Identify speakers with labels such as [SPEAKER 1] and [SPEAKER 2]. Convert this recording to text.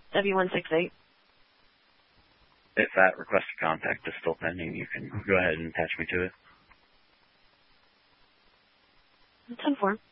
[SPEAKER 1] W168.
[SPEAKER 2] If that request for contact is still pending, you can go ahead and attach me to it.
[SPEAKER 1] 10-4.